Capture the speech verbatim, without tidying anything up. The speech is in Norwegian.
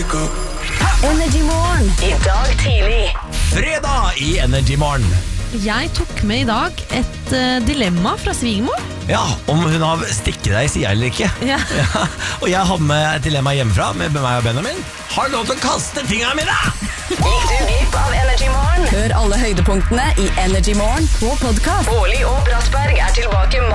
Energy Morgen. I dag tidlig. Fredag i Energy Morgen. Jeg tok med i dag et uh, dilemma fra svigermor. Ja, om hun har stikket deg i siden eller ikke. Ja. Ja, og jeg har med et dilemma hjemmefra med meg og Benjamin. Har lov til å kaste tingene mine! Gikk du glipp av Energy Morgen? Hør alle høydepunktene i Energy Morgen på podcast. Bårli og Brattberg er tilbake